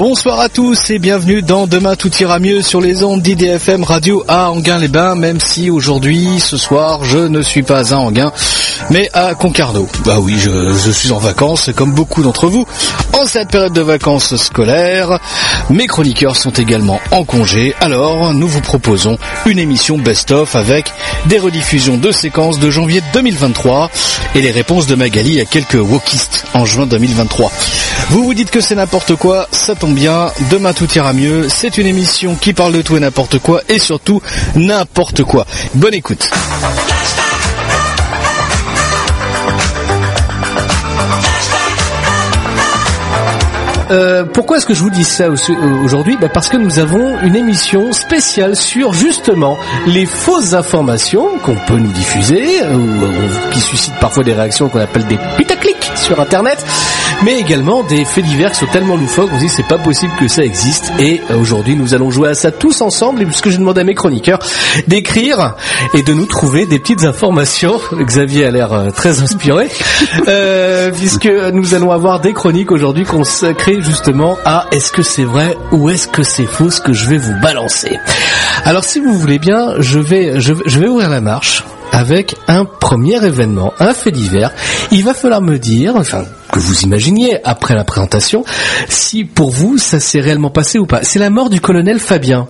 Bonsoir à tous et bienvenue dans Demain tout ira mieux sur les ondes d'IDFM Radio à Enghien-les-Bains, même si aujourd'hui, ce soir, je ne suis pas à Enghien, mais à Concarneau. Bah oui, je suis en vacances, comme beaucoup d'entre vous, en cette période de vacances scolaires. Mes chroniqueurs sont également en congé, alors nous vous proposons une émission best-of avec des rediffusions de séquences de janvier 2023 et les réponses de Magali à quelques wokistes en juin 2023. Vous vous dites que c'est n'importe quoi, ça tombe bien, Demain tout ira mieux, c'est une émission qui parle de tout et n'importe quoi et surtout n'importe quoi. Bonne écoute. Pourquoi est-ce que je vous dis ça aujourd'hui ? Parce que nous avons une émission spéciale sur justement les fausses informations qu'on peut nous diffuser, qui suscitent parfois des réactions qu'on appelle des putaclics sur Internet, mais également des faits divers qui sont tellement loufoques qu'on se dit c'est pas possible que ça existe. Et aujourd'hui nous allons jouer à ça tous ensemble, puisque j'ai demandé à mes chroniqueurs d'écrire et de nous trouver des petites informations. Xavier a l'air très inspiré, puisque nous allons avoir des chroniques aujourd'hui consacrées justement à est-ce que c'est vrai ou est-ce que c'est faux ce que je vais vous balancer. Alors si vous voulez bien, je vais ouvrir la marche avec un premier événement, un fait divers. Il va falloir me dire, que vous imaginiez après la présentation, si pour vous ça s'est réellement passé ou pas. C'est la mort du colonel Fabien.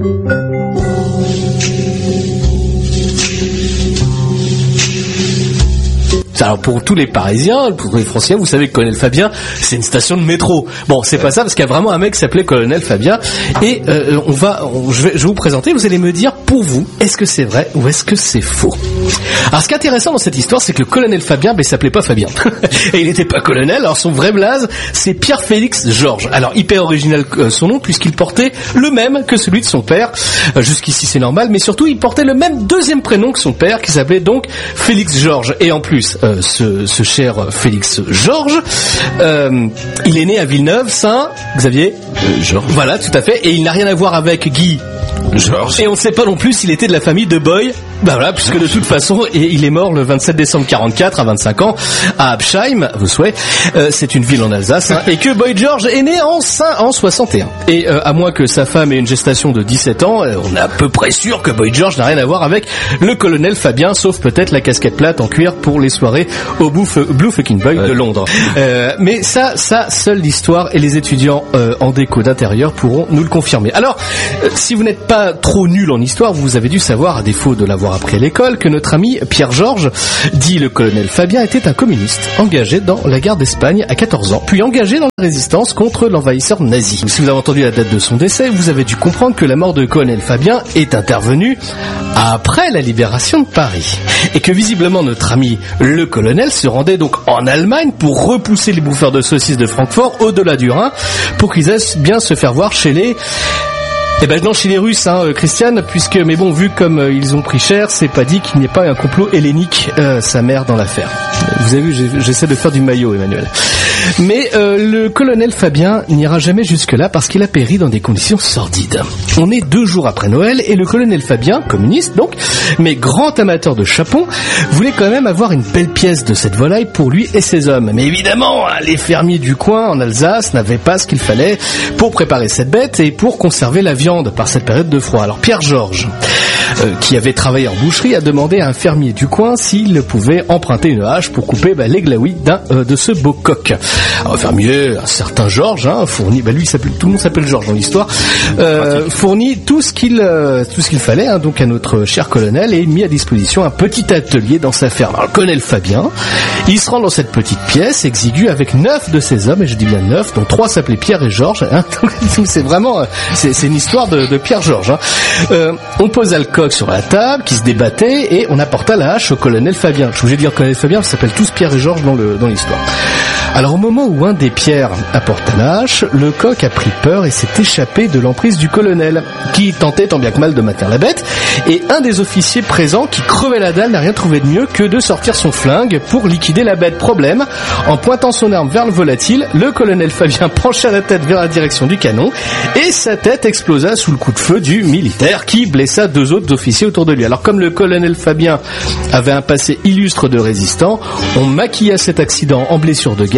Alors pour tous les Parisiens, pour les Français, vous savez que Colonel Fabien, c'est une station de métro. Bon, c'est pas ça, parce qu'il y a vraiment un mec qui s'appelait Colonel Fabien. Et je vais vous présenter, vous allez me dire, pour vous, est-ce que c'est vrai ou est-ce que c'est faux ? Alors ce qui est intéressant dans cette histoire, c'est que le Colonel Fabien, il s'appelait pas Fabien. Et il n'était pas colonel, alors son vrai blaze, c'est Pierre-Félix Georges. Alors hyper original son nom, puisqu'il portait le même que celui de son père. Jusqu'ici c'est normal, mais surtout il portait le même deuxième prénom que son père, qui s'appelait donc Félix Georges. Et en plus, ce cher Félix Georges, il est né à Villeneuve, Saint-Xavier Georges. Voilà, tout à fait. Et il n'a rien à voir avec Guy Georges. Et on ne sait pas non plus s'il était de la famille de Boy. Bah voilà, puisque de toute façon, il est mort le 27 décembre 44 à 25 ans à Absheim, vous souhaitez, c'est une ville en Alsace, et que Boy George est né en 61. Et à moins que sa femme ait une gestation de 17 ans, on est à peu près sûr que Boy George n'a rien à voir avec le colonel Fabien, sauf peut-être la casquette plate en cuir pour les soirées au Blue Fucking Boy de Londres. Mais ça, seule l'histoire et les étudiants en déco d'intérieur pourront nous le confirmer. Alors, si vous n'êtes pas trop nul en histoire, vous avez dû savoir, à défaut de l'avoir appris à l'école, que notre ami Pierre Georges, dit le colonel Fabien, était un communiste engagé dans la guerre d'Espagne à 14 ans, puis engagé dans la résistance contre l'envahisseur nazi. Si vous avez entendu la date de son décès, vous avez dû comprendre que la mort de colonel Fabien est intervenue après la libération de Paris, et que visiblement notre ami le colonel se rendait donc en Allemagne pour repousser les bouffeurs de saucisses de Francfort au-delà du Rhin, pour qu'ils aient bien se faire voir chez les... non, chez les Russes, Christiane, puisque, mais bon, vu comme ils ont pris cher, c'est pas dit qu'il n'y ait pas un complot hellénique, sa mère, dans l'affaire. Vous avez vu, j'essaie de faire du maillot, Emmanuel. Mais le colonel Fabien n'ira jamais jusque-là parce qu'il a péri dans des conditions sordides. On est 2 jours après Noël et le colonel Fabien, communiste donc, mais grand amateur de chapon, voulait quand même avoir une belle pièce de cette volaille pour lui et ses hommes. Mais évidemment, les fermiers du coin en Alsace n'avaient pas ce qu'il fallait pour préparer cette bête et pour conserver la viande par cette période de froid. Alors Pierre Georges, qui avait travaillé en boucherie, a demandé à un fermier du coin s'il pouvait emprunter une hache pour couper les glaouis de ce beau coq. Alors, fermier, un certain Georges, fournit, lui tout le monde s'appelle Georges dans l'histoire, fournit tout ce qu'il fallait, donc à notre cher colonel, et mis à disposition un petit atelier dans sa ferme. Alors le colonel Fabien, il se rend dans cette petite pièce exiguë avec 9 de ses hommes, et je dis bien 9, dont 3 s'appelaient Pierre et Georges, c'est vraiment, c'est une histoire de Pierre Georges. On posa le coq sur la table, qui se débattait, et on apporta la hache au colonel Fabien. Je suis obligé de dire colonel Fabien, ça s'appelle tous Pierre et Georges dans l'histoire. Alors au moment où un des Pierres apporta la hache, le coq a pris peur et s'est échappé de l'emprise du colonel, qui tentait tant bien que mal de maintenir la bête, et un des officiers présents, qui crevait la dalle, n'a rien trouvé de mieux que de sortir son flingue pour liquider la bête. Problème, en pointant son arme vers le volatile, le colonel Fabien pencha la tête vers la direction du canon, et sa tête explosa sous le coup de feu du militaire, qui blessa 2 autres officiers autour de lui. Alors comme le colonel Fabien avait un passé illustre de résistant, on maquilla cet accident en blessure de guerre,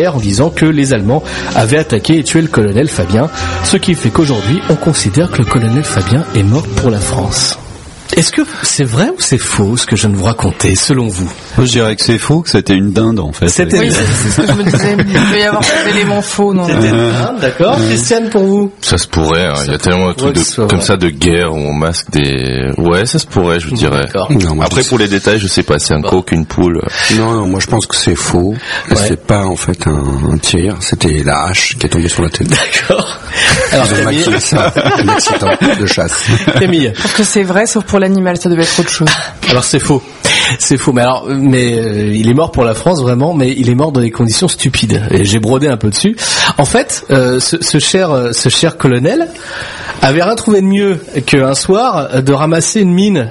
guerre en disant que les Allemands avaient attaqué et tué le colonel Fabien, ce qui fait qu'aujourd'hui on considère que le colonel Fabien est mort pour la France. Est-ce que c'est vrai ou c'est faux ce que je viens de vous raconter, selon vous? Moi, je dirais que c'est faux, que c'était une dinde en fait. Oui, c'est ce que je me disais. Il peut y avoir des éléments faux, non? C'était une dinde, d'accord. Christiane, pour vous? Ça se pourrait, hein. Il y a tellement de trucs comme ça de guerre où on masque des... Ouais, ça se pourrait, je vous dirais. Non, après, pour les détails, je sais pas, c'est un coq, une poule. Non, moi je pense que c'est faux. C'est pas en fait un tir, c'était la hache qui est tombée sur la tête. D'accord. Alors, ils ont maquillé ça, un accident de chasse. Camille. Je pense que c'est vrai, sauf pour l'animal, ça devait être autre chose. Alors c'est faux. C'est faux, mais il est mort pour la France vraiment, mais il est mort dans des conditions stupides. Et j'ai brodé un peu dessus. En fait, ce cher colonel avait rien trouvé de mieux qu'un soir de ramasser une mine.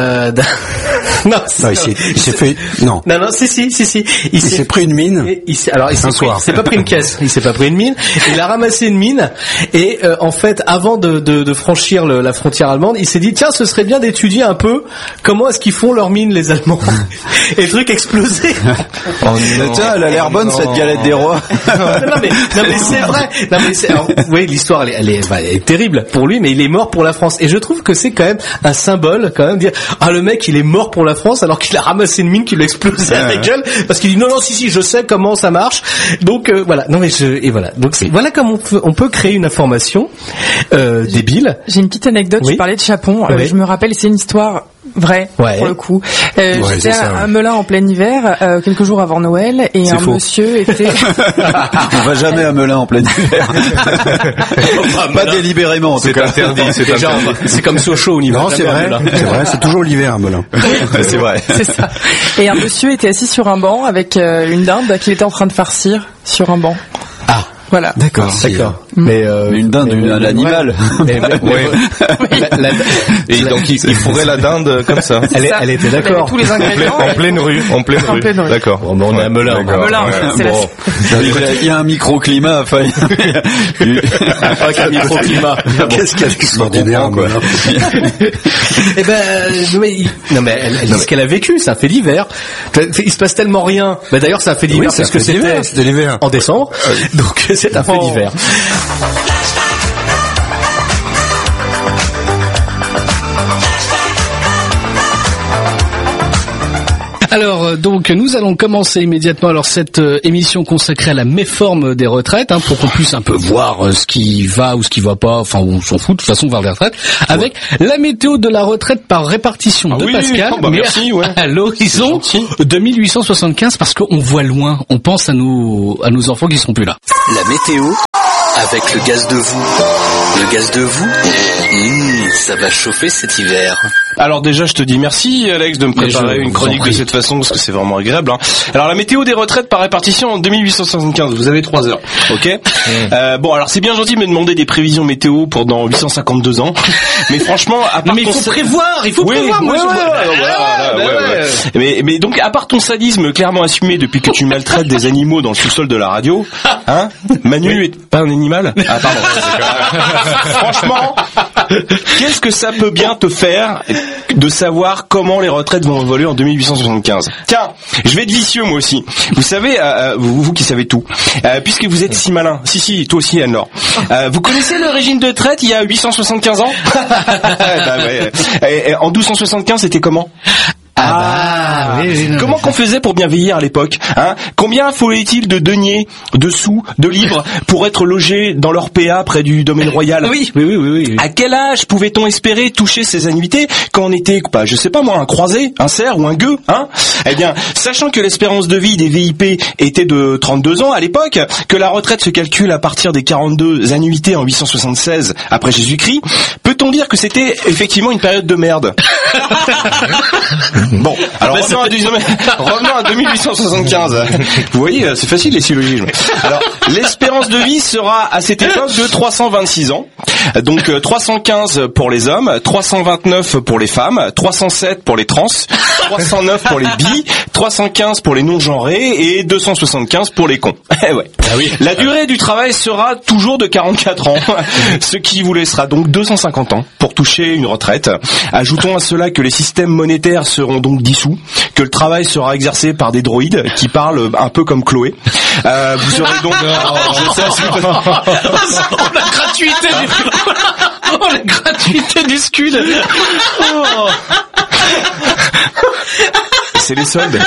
Non, il s'est fait. Non. Non, si. Il s'est pris une mine. Il s'est pas pris une caisse. Il s'est pas pris une mine. Il a ramassé une mine et en fait, avant de franchir la frontière allemande, il s'est dit tiens, ce serait bien d'étudier un peu comment est-ce qu'ils font leurs mines les Allemands. Et le truc explosé. Tiens, elle a l'air bonne cette galette des rois. non mais c'est vrai. Non mais alors, oui, l'histoire elle est terrible pour lui, mais il est mort pour la France. Et je trouve que c'est quand même un symbole, quand même, dire le mec il est mort pour la France alors qu'il a ramassé une mine qui lui a explosé à la gueule parce qu'il dit non si je sais comment ça marche. Donc voilà. Non mais voilà. Donc voilà comment on peut créer une information débile. J'ai une petite anecdote. Oui. Tu parlais de Chapon. Oui. Je me rappelle, c'est une histoire vraie pour le coup. J'étais à Melun en plein hiver, quelques jours avant Noël, et un monsieur était. On va jamais à Melun en plein hiver. Pas délibérément. En tout cas. Interdit. C'est comme Sochaux au niveau. Non, c'est vrai. C'est toujours l'hiver à Melun. C'est vrai. C'est ça. Et un monsieur était assis sur un banc avec une dinde qu'il était en train de farcir sur un banc. Ah. Voilà. D'accord. Mais une dinde, l'animal. Et donc il fourrait la dinde comme ça. Elle était d'accord. Tous les ingrédients. En pleine rue. D'accord. Bon, on est à Melun. Il y a un microclimat. Enfin, un microclimat. Qu'est-ce qu'il y a extraordinaire, quoi. Eh mais elle dit ce qu'elle a vécu, c'est un fait divers. Il se passe tellement rien. Mais d'ailleurs, c'est un fait divers parce que c'était l'hiver. En décembre. Donc c'est un fait divers. Alors donc nous allons commencer immédiatement cette émission consacrée à la méforme des retraites pour qu'on puisse un peu voir ce qui va ou ce qui va pas, enfin on s'en fout de toute façon vers les retraites, avec la météo de la retraite par répartition de Pascal, merci, à l'horizon 2875 parce qu'on voit loin, on pense à nos enfants qui seront plus là. La météo avec le gaz de voue. Le gaz de voue, ça va chauffer cet hiver. Alors déjà, je te dis merci, Alex, de me préparer une chronique de cette façon, parce que c'est vraiment agréable. Alors la météo des retraites par répartition en 2875, vous avez 3 heures, ok. Bon, alors c'est bien gentil de me demander des prévisions météo pour dans 852 ans, mais franchement, à part mais il faut prévoir. Mais donc, à part ton sadisme clairement assumé depuis que tu maltraites des animaux dans le sous-sol de la radio, Manu est pas un animal? Ah pardon. Franchement, qu'est-ce que ça peut bien te faire de savoir comment les retraites vont évoluer en 2875? Tiens, je vais être vicieux moi aussi. Vous savez, vous qui savez tout, puisque vous êtes si malin. Si, toi aussi Anne-Laure. Vous connaissez le régime de retraite il y a 875 ans? Et en 1275 c'était comment? Comment qu'on faisait pour bien vieillir à l'époque, Combien faut-il de deniers, de sous, de livres pour être logés dans leur PA près du domaine royal? Oui. À quel âge pouvait-on espérer toucher ces annuités quand on était, je sais pas moi, un croisé, un cerf ou un gueux, Eh bien, sachant que l'espérance de vie des VIP était de 32 ans à l'époque, que la retraite se calcule à partir des 42 annuités en 876 après Jésus-Christ, peut-on dire que c'était effectivement une période de merde? Bon, alors revenons à 2875. Vous voyez, c'est facile les syllogismes. Alors, l'espérance de vie sera à cette époque de 326 ans. Donc 315 pour les hommes, 329 pour les femmes, 307 pour les trans, 309 pour les bi, 315 pour les non-genrés et 275 pour les cons. La durée du travail sera toujours de 44 ans, ce qui vous laissera donc 250 ans pour toucher une retraite. Ajoutons à cela que les systèmes monétaires seront donc dissous, que le travail sera exercé par des droïdes qui parlent un peu comme Chloé. Vous aurez donc... la gratuité du scud. Oh. C'est les soldes.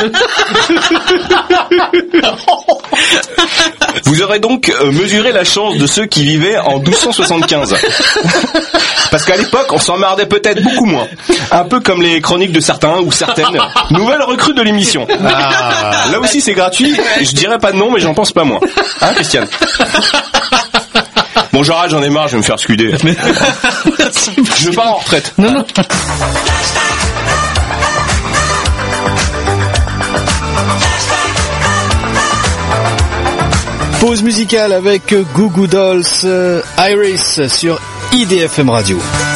Vous aurez donc mesuré la chance de ceux qui vivaient en 1275. Parce qu'à l'époque, on s'emmerdait peut-être beaucoup moins. Un peu comme les chroniques de certains ou certaines nouvelles recrues de l'émission. Là aussi, c'est gratuit. Je dirais pas de nom, mais j'en pense pas moins. Hein, Christiane? Bon, j'arrête, j'en ai marre, je vais me faire scuder. Je pars en retraite. Non. Pause musicale avec Goo Goo Dolls, Iris sur IDFM Radio.